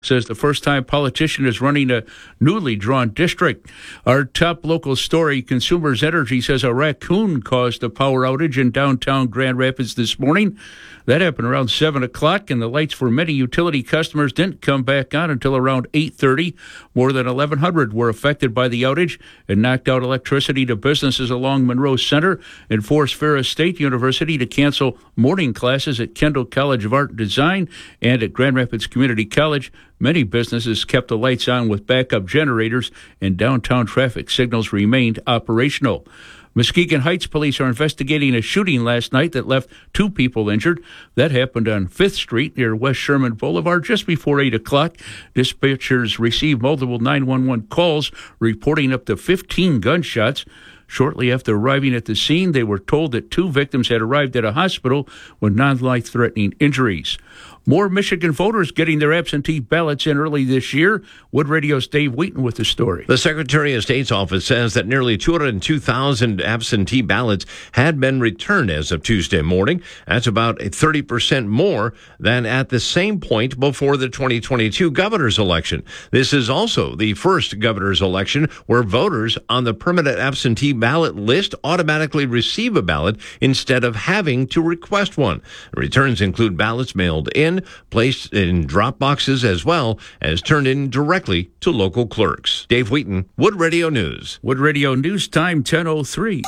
says the first-time politician is running a newly drawn district. Our top local story, Consumers Energy, says a raccoon caused a power outage in downtown Grand Rapids this morning. That happened around 7 o'clock, and the lights for many utility customers didn't come back on until around 8:30. More than 1,100 were affected by the outage and knocked out electricity to businesses along Monroe Center and forced Ferris State University to cancel morning classes at Kendall College of Art and Design and at Grand Rapids Community College. Many businesses kept the lights on with backup generators, and downtown traffic signals remained operational. Muskegon Heights police are investigating a shooting last night that left 2 people injured. That happened on 5th Street near West Sherman Boulevard just before 8 o'clock. Dispatchers received multiple 911 calls reporting up to 15 gunshots. Shortly after arriving at the scene, they were told that 2 victims had arrived at a hospital with non-life-threatening injuries. More Michigan voters getting their absentee ballots in early this year. Wood Radio's Dave Wheaton with the story. The Secretary of State's office says that nearly 202,000 absentee ballots had been returned as of Tuesday morning. That's about 30% more than at the same point before the 2022 governor's election. This is also the first governor's election where voters on the permanent absentee ballot list automatically receive a ballot instead of having to request one. Returns include ballots mailed in, placed in drop boxes, as well as turned in directly to local clerks. Dave Wheaton, Wood Radio News. Wood Radio News time 10:03.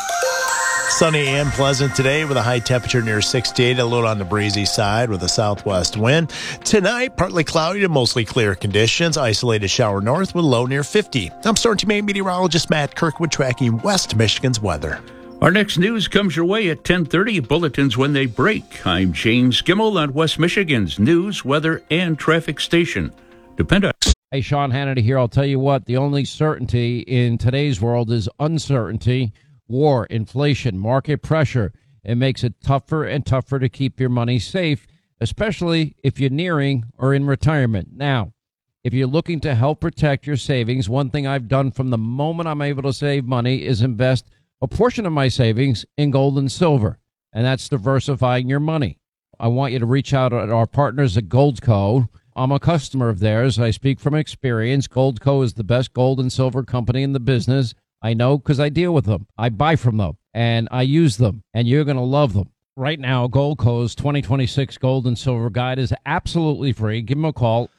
Sunny and pleasant today with a high temperature near 68, a little on the breezy side with a southwest wind. Tonight, partly cloudy to mostly clear conditions. Isolated shower north with low near 50. I'm Storm Team meteorologist Matt Kirkwood tracking West Michigan's weather. Our next news comes your way at 10:30. Bulletins when they break. I'm James Gimmel on West Michigan's news, weather, and traffic station. Depend on us. Hey, Sean Hannity here. I'll tell you what, the only certainty in today's world is uncertainty, war, inflation, market pressure. It makes it tougher and tougher to keep your money safe, especially if you're nearing or in retirement. Now, if you're looking to help protect your savings, one thing I've done from the moment I'm able to save money is invest a portion of my savings in gold and silver, and that's diversifying your money. I want you to reach out to our partners at Goldco. I'm a customer of theirs. I speak from experience. Goldco is the best gold and silver company in the business. I know because I deal with them. I buy from them, and I use them, and you're going to love them. Right now, Goldco's 2026 Gold and Silver Guide is absolutely free. Give them a call.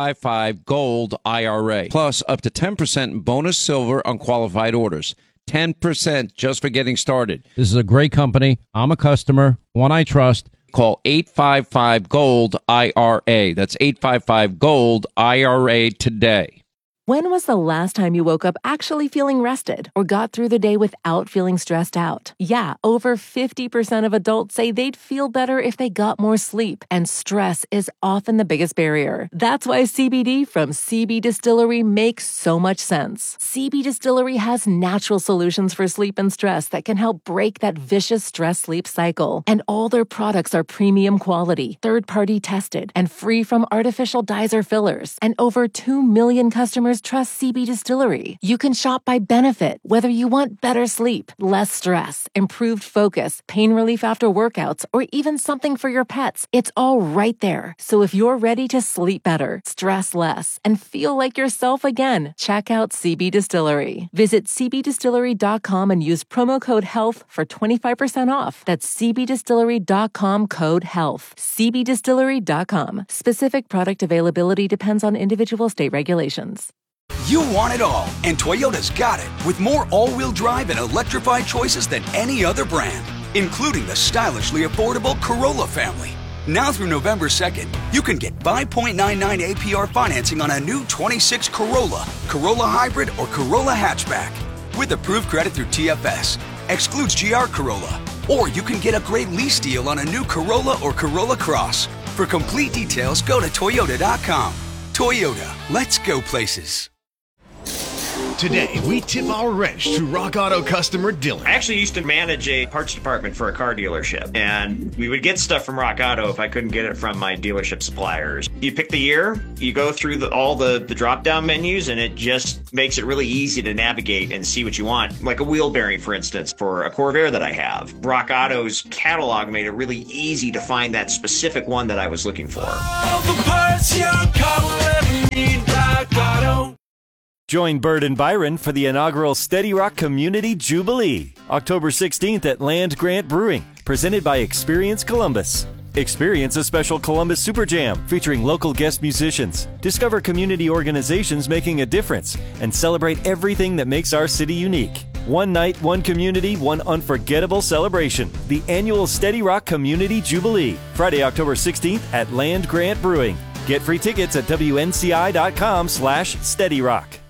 855-GOLD-IRA. Plus, up to 10% bonus silver on qualified orders. 10% just for getting started. This is a great company. I'm a customer, one I trust. Call 855-GOLD-IRA. That's 855-GOLD-IRA today. When was the last time you woke up actually feeling rested or got through the day without feeling stressed out? Yeah, over 50% of adults say they'd feel better if they got more sleep, and stress is often the biggest barrier. That's why CBD from CB Distillery makes so much sense. CB Distillery has natural solutions for sleep and stress that can help break that vicious stress-sleep cycle. And all their products are premium quality, third-party tested, and free from artificial dyes or fillers. And over 2 million customers trust CB Distillery. You can shop by benefit, whether you want better sleep, less stress, improved focus, pain relief after workouts, or even something for your pets. It's all right there. So if you're ready to sleep better, stress less, and feel like yourself again, check out CB Distillery. Visit cbdistillery.com and use promo code HEALTH for 25% off. That's cbdistillery.com, code HEALTH. cbdistillery.com. Specific product availability depends on individual state regulations. You want it all, and Toyota's got it, with more all-wheel drive and electrified choices than any other brand, including the stylishly affordable Corolla family. Now through November 2nd, you can get 5.99 APR financing on a new 26 Corolla, Corolla Hybrid, or Corolla Hatchback. With approved credit through TFS, excludes GR Corolla. Or you can get a great lease deal on a new Corolla or Corolla Cross. For complete details, go to Toyota.com. Toyota, let's go places. Today, we tip our wrench to Rock Auto customer Dylan. I actually used to manage a parts department for a car dealership, and we would get stuff from Rock Auto if I couldn't get it from my dealership suppliers. You pick the year, you go through all the drop-down menus, and it just makes it really easy to navigate and see what you want. Like a wheel bearing, for instance, for a Corvair that I have. Rock Auto's catalog made it really easy to find that specific one that I was looking for. All the parts your car will ever need. Join Bird and Byron for the inaugural Steady Rock Community Jubilee, October 16th at Land Grant Brewing, presented by Experience Columbus. Experience a special Columbus Super Jam featuring local guest musicians. Discover community organizations making a difference and celebrate everything that makes our city unique. One night, one community, one unforgettable celebration. The annual Steady Rock Community Jubilee, Friday, October 16th at Land Grant Brewing. Get free tickets at WNCI.com/SteadyRock.